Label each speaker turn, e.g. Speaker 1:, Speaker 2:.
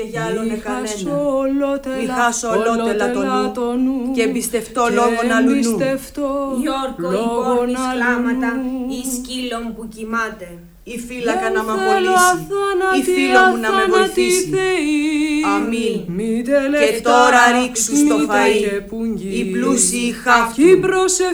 Speaker 1: και για άλλον κανένα.
Speaker 2: Μη χάσω ολότελα το νου και εμπιστευτώ λόγον αλλού νου.
Speaker 3: Γιόρκο η κλάματα ή σκύλων που κοιμάται.
Speaker 1: Η φύλακα να μ' απολύσει, η φίλο μου να με βοηθήσει. Αμήν. Και τώρα ρίξου στο φαΐ, οι πλούσιοι χάφτουν.